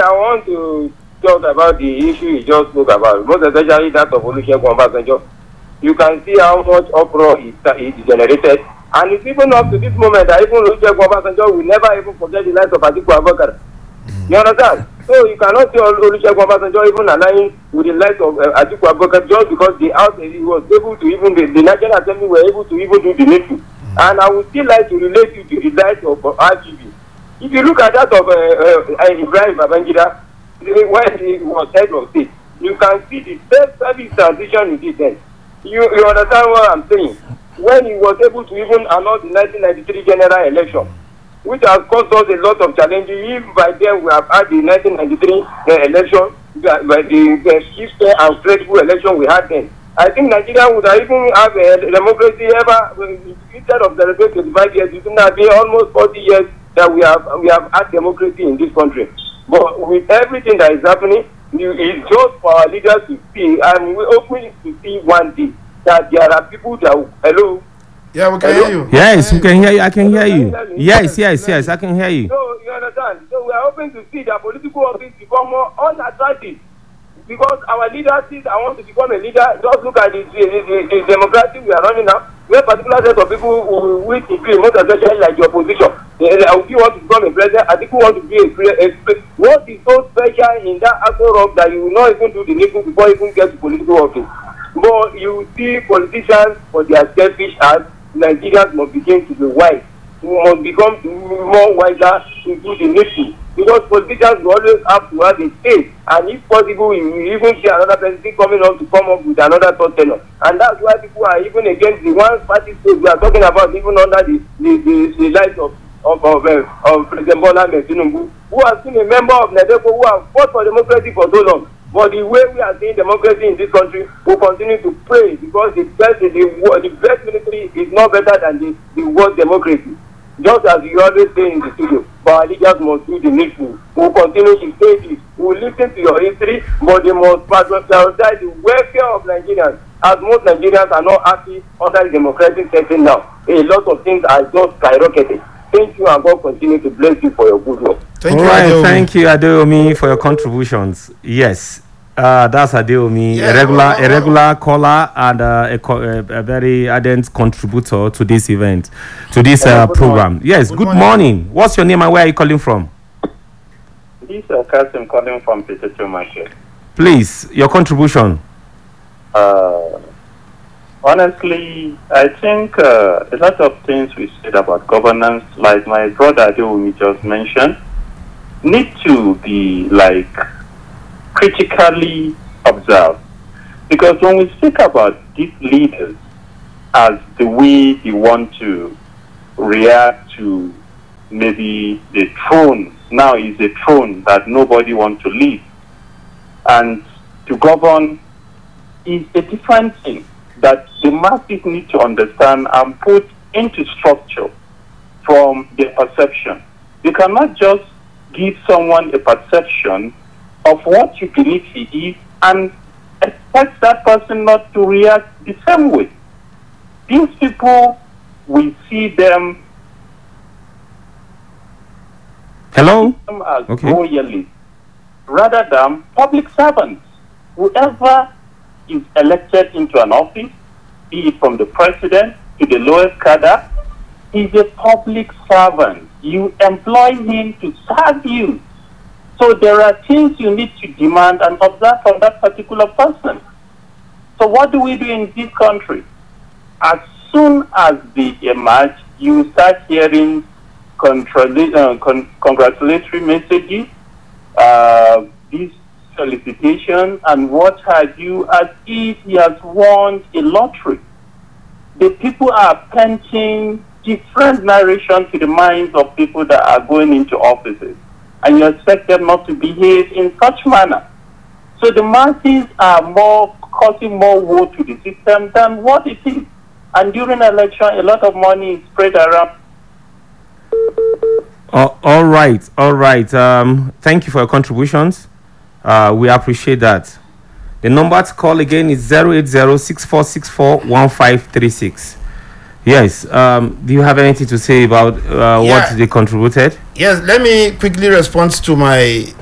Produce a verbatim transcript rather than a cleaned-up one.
I want to talk about the issue you just spoke about, most especially that of Olusegun Obasanjo. You can see how much uproar is, is generated. And it's even up to this moment that even Olusegun Obasanjo will never even forget the life of Atiku Abubakar. You understand? So you cannot see Olusegun Obasanjo even aligning with the life of uh, Atiku Abubakar just because the house he was able to even, the, the National Assembly were able to even do the needful. And I would still like to relate you to the life of uh, R G B. If you look at that of uh, uh, Ibrahim Babangida, when he was head of state, you can see the same service transition he did then. You, you understand what I'm saying? When he was able to even announce the nineteen ninety-three general election, which has caused us a lot of challenges. If by then we have had the nineteen ninety-three uh, election, the, the, the peaceful and stressful election we had then, I think Nigeria would have even have a democracy ever, instead of celebrating twenty-five years, it would have been almost forty years that we have we have had democracy in this country. But with everything that is happening, it's just for our leaders to see, and we're hoping to see one day that there are people that will, hello. Yeah, we can hello? hear you. Yes, we can hear you. I can hear you. Yes, yes, yes, I can hear you. So you understand? So we are hoping to see that political office become more unattractive. Because our leaders think I want to become a leader. Just look at the, the, the, the democracy we are running now. We have particular set of people who wish to be most especially like the opposition. If you want to become a president, I think you want to be a, a what is so special in that Aso Rock that you will not even do the needful before you even get to political office. But you see politicians for their selfish acts, Nigerians must begin to be wise. We must become more wiser to do the needful. Because politicians will always have to have a say, and if possible, you will even see another person coming up to come up with another thought tenor. And that's why people are even against the one party state we are talking about, even under the the, the, the light of of of, uh, of President Bola Ahmed Tinubu, who has been a member of NEDECO, who have fought for democracy for so long. But the way we are seeing democracy in this country, we continue to pray because the best the, the best military is not better than the, the worst democracy. Just as you always say in the studio, but our leaders must do the needful. We will continue to say this. We will listen to your history, but they must prioritize the welfare of Nigerians. As most Nigerians are not happy under the democratic setting now, a lot of things are just skyrocketing. Thank you, and God continue to bless you for your good work. Thank All you, right, Adeomi. thank you, Adeomi, for your contributions. Yes, uh, that's Adeomi, Yeah, a regular, well, well, a regular caller and uh, a, co- a, a very ardent contributor to this event, to this uh, good program. morning. Yes, Good good, morning. morning. What's your name and where are you calling from? This is Kasim calling from Potato Market. Please, your contribution. Uh, honestly, I think uh, a lot of things we said about governance, like my brother Adeomi just mentioned, need to be like critically observed. Because when we speak about these leaders as the way they want to react to maybe the throne, now is a throne that nobody wants to leave, and to govern is a different thing that the masses need to understand and put into structure from their perception. You cannot just give someone a perception of what you believe he is and expect that person not to react the same way. These people, we see them, Hello? them as Okay. royalists rather than public servants. Whoever is elected into an office, be it from the president to the lowest cadre, is a public servant. You employ him to serve you. So there are things you need to demand and observe from that particular person. So what do we do in this country? As soon as they emerge, you start hearing contra- uh, con- congratulatory messages, uh, this solicitation, and what have you, as if he has won a lottery. The people are painting different narration to the minds of people that are going into offices, and you expect them not to behave in such manner. So the masses are more causing more woe to the system than what it is. And during election, a lot of money is spread around. Oh, all right, all right. Um, thank you for your contributions. Uh, we appreciate that. The number to call again is zero eight zero, six four six four, one five three six. Yes. Um, do you have anything to say about uh, Yeah. what they contributed? Yes, let me quickly respond to my